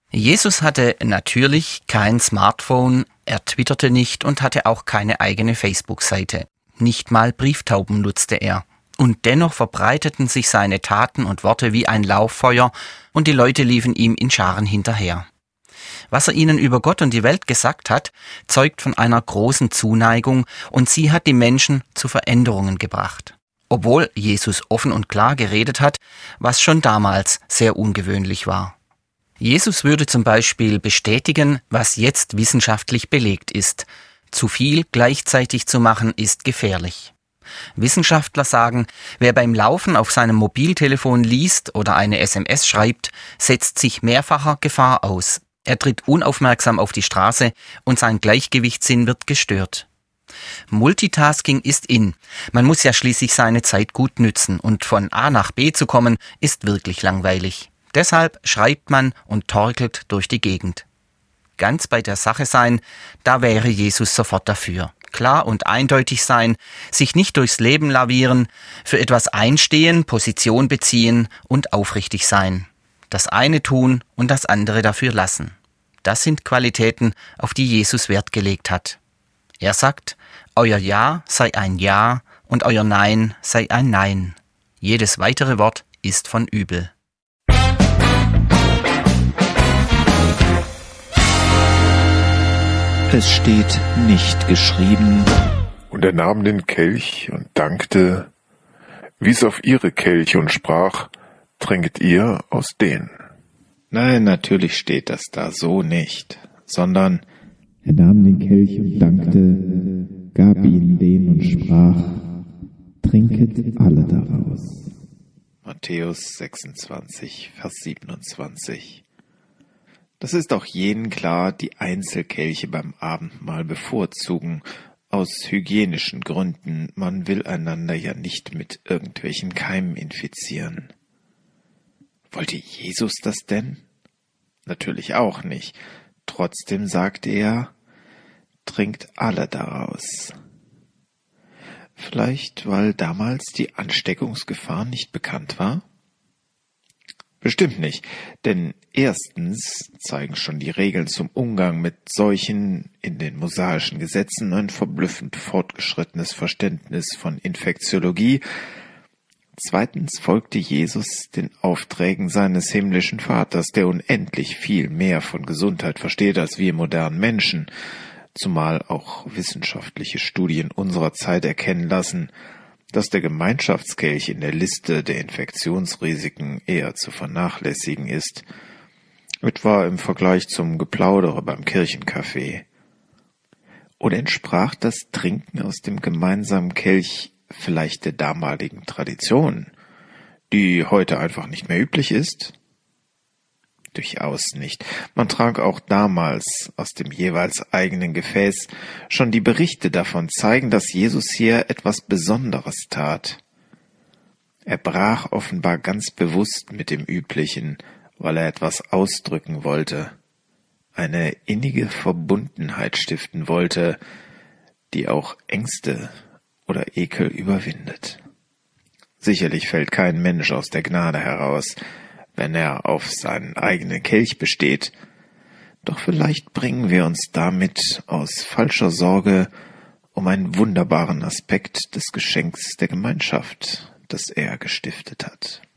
Jesus hatte natürlich kein Smartphone, er twitterte nicht und hatte auch keine eigene Facebook-Seite. Nicht mal Brieftauben nutzte er. Und dennoch verbreiteten sich seine Taten und Worte wie ein Lauffeuer und die Leute liefen ihm in Scharen hinterher. Was er ihnen über Gott und die Welt gesagt hat, zeugt von einer großen Zuneigung und sie hat die Menschen zu Veränderungen gebracht. Obwohl Jesus offen und klar geredet hat, was schon damals sehr ungewöhnlich war. Jesus würde zum Beispiel bestätigen, was jetzt wissenschaftlich belegt ist. Zu viel gleichzeitig zu machen ist gefährlich. Wissenschaftler sagen, wer beim Laufen auf seinem Mobiltelefon liest oder eine SMS schreibt, setzt sich mehrfacher Gefahr aus. Er tritt unaufmerksam auf die Straße und sein Gleichgewichtssinn wird gestört. Multitasking ist in. Man muss ja schließlich seine Zeit gut nützen und von A nach B zu kommen, ist wirklich langweilig. Deshalb schreibt man und torkelt durch die Gegend. Ganz bei der Sache sein, da wäre Jesus sofort dafür. Klar und eindeutig sein, sich nicht durchs Leben lavieren, für etwas einstehen, Position beziehen und aufrichtig sein. Das eine tun und das andere dafür lassen. Das sind Qualitäten, auf die Jesus Wert gelegt hat. Er sagt, euer Ja sei ein Ja und euer Nein sei ein Nein. Jedes weitere Wort ist von übel. Es steht nicht geschrieben. Und er nahm den Kelch und dankte, wies auf ihre Kelche und sprach, trinket ihr aus den. Nein, natürlich steht das da so nicht, sondern er nahm den Kelch und dankte, gab ihnen den und sprach, trinket alle daraus. Matthäus 26, Vers 27. Das ist auch jenen klar, die Einzelkelche beim Abendmahl bevorzugen, aus hygienischen Gründen. Man will einander ja nicht mit irgendwelchen Keimen infizieren. Wollte Jesus das denn? Natürlich auch nicht. Trotzdem sagte er, trinkt alle daraus. Vielleicht, weil damals die Ansteckungsgefahr nicht bekannt war? Bestimmt nicht, denn erstens zeigen schon die Regeln zum Umgang mit Seuchen in den mosaischen Gesetzen ein verblüffend fortgeschrittenes Verständnis von Infektiologie. Zweitens folgte Jesus den Aufträgen seines himmlischen Vaters, der unendlich viel mehr von Gesundheit versteht als wir modernen Menschen, zumal auch wissenschaftliche Studien unserer Zeit erkennen lassen, dass der Gemeinschaftskelch in der Liste der Infektionsrisiken eher zu vernachlässigen ist, etwa im Vergleich zum Geplaudere beim Kirchencafé. Oder entsprach das Trinken aus dem gemeinsamen Kelch vielleicht der damaligen Tradition, die heute einfach nicht mehr üblich ist? Durchaus nicht. Man trank auch damals aus dem jeweils eigenen Gefäß. Schon die Berichte davon zeigen, dass Jesus hier etwas Besonderes tat. Er brach offenbar ganz bewusst mit dem Üblichen, weil er etwas ausdrücken wollte, eine innige Verbundenheit stiften wollte, die auch Ängste oder Ekel überwindet. Sicherlich fällt kein Mensch aus der Gnade heraus, wenn er auf seinen eigenen Kelch besteht. Doch vielleicht bringen wir uns damit aus falscher Sorge um einen wunderbaren Aspekt des Geschenks der Gemeinschaft, das er gestiftet hat.